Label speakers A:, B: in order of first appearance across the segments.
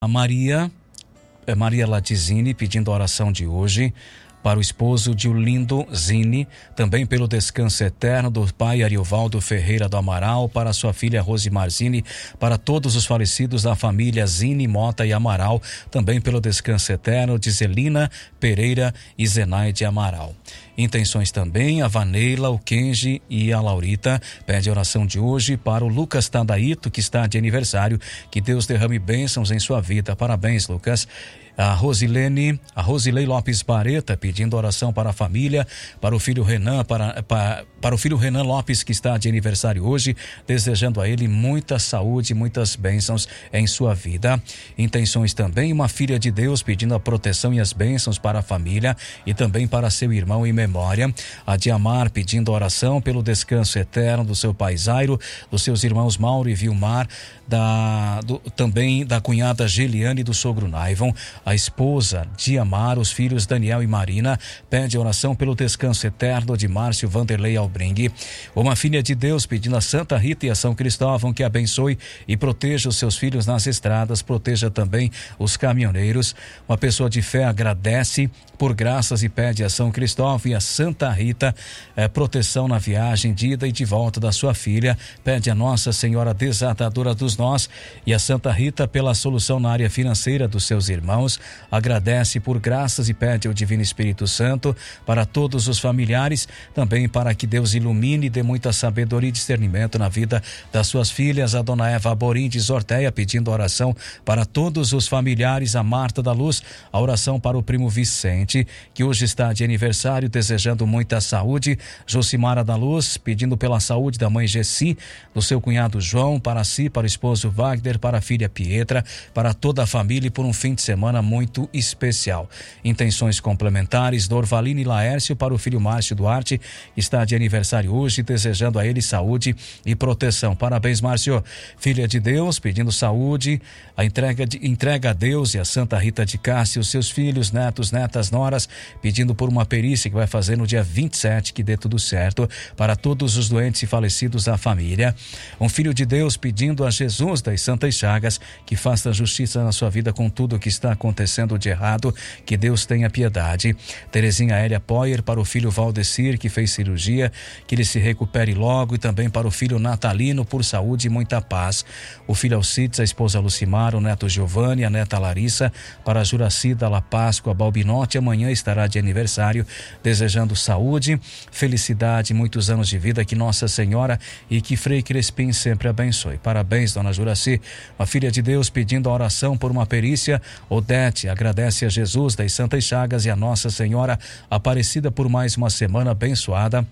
A: A Maria Latizini pedindo a oração de hoje para o esposo de Lindo Zini, também pelo descanso eterno do pai Ariovaldo Ferreira do Amaral, para sua filha Rosimar Zini, para todos os falecidos da família Zini, Mota e Amaral, também pelo descanso eterno de Zelina Pereira e Zenaide Amaral. Intenções também, a Vaneila, o Kenji e a Laurita pede a oração de hoje para o Lucas Tadaito, que está de aniversário, que Deus derrame bênçãos em sua vida. Parabéns, Lucas. A Rosilei Lopes Bareta pedindo oração para a família, para o filho Renan, para o filho Renan Lopes, que está de aniversário hoje, desejando a ele muita saúde, muitas bênçãos em sua vida. Intenções também, uma filha de Deus pedindo a proteção e as bênçãos para a família e também para seu irmão em memória. A Diamar pedindo oração pelo descanso eterno do seu pai Zairo, dos seus irmãos Mauro e Vilmar, também da cunhada Geliane e do sogro Naivon. A esposa Diamar, os filhos Daniel e Marina, pede oração pelo descanso eterno de Márcio Vanderlei Albring. Uma filha de Deus pedindo a Santa Rita e a São Cristóvão que abençoe e proteja os seus filhos nas estradas, proteja também os caminhoneiros. Uma pessoa de fé agradece por graças e pede a São Cristóvão e a Santa Rita proteção na viagem de ida e de volta da sua filha. Pede a Nossa Senhora Desatadora dos Nós e a Santa Rita pela solução na área financeira dos seus irmãos. Agradece por graças e pede ao Divino Espírito Santo para todos os familiares, também para que Deus ilumine e dê muita sabedoria e discernimento na vida das suas filhas. A Dona Eva Aborim de Zorteia pedindo oração para todos os familiares. A Marta da Luz, a oração para o primo Vicente, que hoje está de aniversário, desejando muita saúde. Josimara da Luz pedindo pela saúde da mãe Gessi, do seu cunhado João, para si, para o esposo Wagner, para a filha Pietra, para toda a família e por um fim de semana muito especial. Intenções complementares, Dorvaline Laércio para o filho Márcio Duarte, que está de aniversário hoje, desejando a ele saúde e proteção. Parabéns, Márcio. Filha de Deus pedindo saúde, a entrega a Deus e a Santa Rita de Cássia, os seus filhos, netos, netas, noras, pedindo por uma perícia que vai fazer no dia 27, que dê tudo certo para todos os doentes e falecidos da família. Um filho de Deus pedindo a Jesus das Santas Chagas que faça justiça na sua vida com tudo o que está acontecendo de errado, que Deus tenha piedade. Terezinha Hélia Poyer para o filho Valdecir, que fez cirurgia, que ele se recupere logo, e também para o filho Natalino, por saúde e muita paz. O filho Alcides, a esposa Lucimar, o neto Giovanni, a neta Larissa, para a Juracida La Páscoa Balbinotti, amanhã estará de aniversário, desejando saúde, felicidade, muitos anos de vida, que Nossa Senhora e que Frei Crespim sempre abençoe. Parabéns, dona Juraci. Uma filha de Deus pedindo a oração por uma perícia. Odete agradece a Jesus das Santas Chagas e a Nossa Senhora Aparecida por mais uma semana abençoada.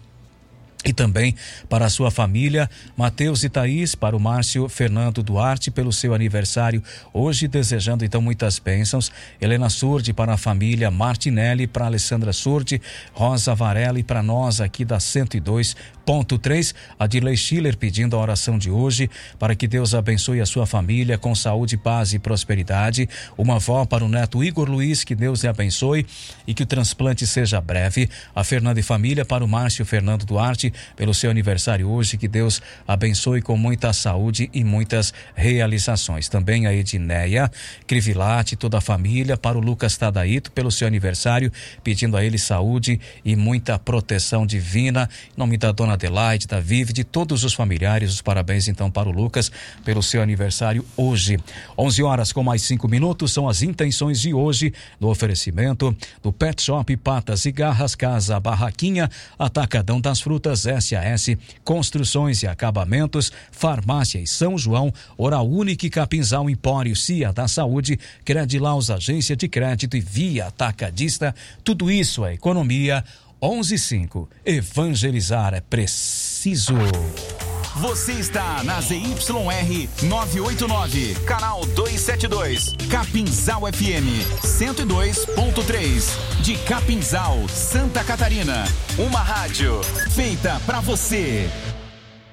A: E também para a sua família, Mateus e Thaís, para o Márcio Fernando Duarte, pelo seu aniversário hoje, desejando então muitas bênçãos. Helena Surdi para a família Martinelli, para Alessandra Surdi, Rosa Varela e para nós aqui da 102.3, a Dirley Schiller pedindo a oração de hoje para que Deus abençoe a sua família com saúde, paz e prosperidade. Uma avó para o neto Igor Luiz, que Deus lhe abençoe e que o transplante seja breve. A Fernanda e família para o Márcio Fernando Duarte, pelo seu aniversário hoje, que Deus abençoe com muita saúde e muitas realizações. Também a Edneia Crivilati, toda a família, para o Lucas Tadaito, pelo seu aniversário, pedindo a ele saúde e muita proteção divina. Em nome da dona Adelaide, da Vive, de todos os familiares, os parabéns então para o Lucas, pelo seu aniversário hoje. 11 com mais 5 minutos, são as intenções de hoje, no oferecimento do Pet Shop Patas e Garras, Casa Barraquinha, Atacadão das Frutas, SAS, Construções e Acabamentos, Farmácia e São João, Oral Única e Capinzal Empório, Cia da Saúde, Credilaus, Agência de Crédito e Via Atacadista. Tudo isso é economia. 11:05. Evangelizar é preciso.
B: Você está na ZYR 989, canal 272, Capinzal FM 102.3, de Capinzal, Santa Catarina. Uma rádio feita pra você.